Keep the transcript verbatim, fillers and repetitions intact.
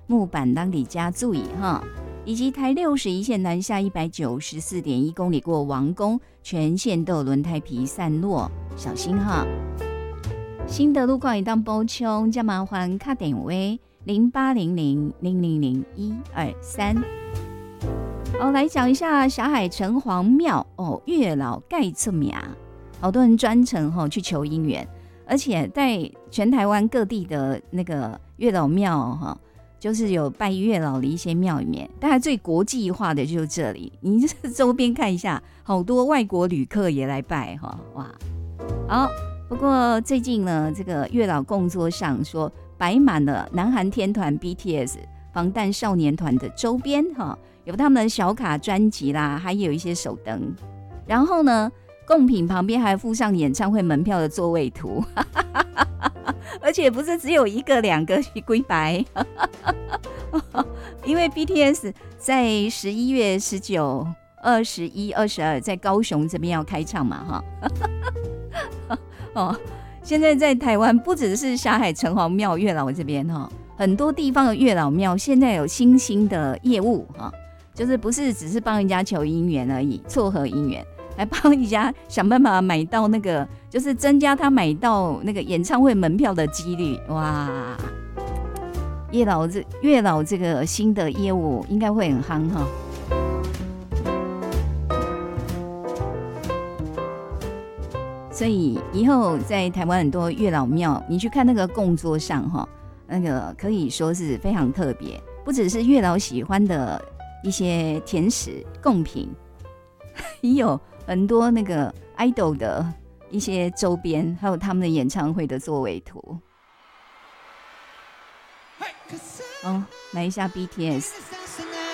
木板当里加注意哈，以及台六十一线南下一百九十四点一公里过王宫，全线都有轮胎皮散落，小心哈。新的路况一当补充，加麻烦卡点位零八零零零零零一二三。哦，来讲一下霞海城隍庙哦，月老盖出名，好多人专程哈、哦、去求姻缘，而且在全台湾各地的那个月老庙哈、哦，就是有拜月老的一些庙里面，当然最国际化的就是这里，你这周边看一下，好多外国旅客也来拜哈、哦，哇，好。不过最近呢，这个月老供桌上说摆满了南韩天团 B T S、防弹少年团的周边哈，有他们的小卡专辑啦，还有一些手灯。然后呢，贡品旁边还附上演唱会门票的座位图，而且不是只有一个两个龟白，因为 B T S 在十一月十九、二十一、二十二在高雄这边要开唱嘛哈。哦，现在在台湾不只是霞海城隍庙月老这边哈，很多地方的月老庙现在有新兴的业务哈，就是不是只是帮人家求姻缘而已，撮合姻缘，还帮人家想办法买到那个，就是增加他买到那个演唱会门票的几率。哇，月老这月老这个新的业务应该会很夯哈。所以以后在台湾很多月老庙，你去看那个供桌上哈，那个可以说是非常特别，不只是月老喜欢的一些甜食贡品，也有很多那个 idol 的一些周边，还有他们的演唱会的座位图。哦，来一下 B T S。